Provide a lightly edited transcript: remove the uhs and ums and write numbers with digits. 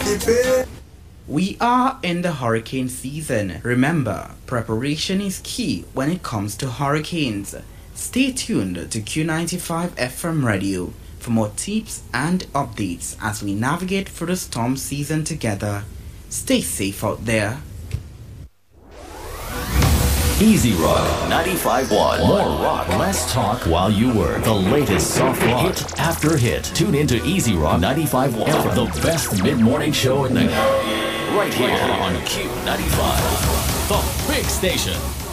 We are in the hurricane season. Remember, preparation is key when it comes to hurricanes. Stay tuned to Q95 FM Radio for more tips and updates as we navigate through the storm season together. Stay safe out there. Easy Rock 95.1. More rock, less talk while you work. The latest soft rock, hit after hit. Tune into Easy Rock 95.1, the best mid-morning show in the right here on Q95, the big station.